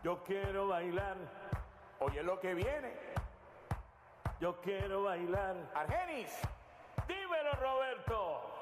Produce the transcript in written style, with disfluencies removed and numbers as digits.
Yo quiero bailar. Oye lo que viene. Yo quiero bailar. Argenis. Dímelo, Roberto.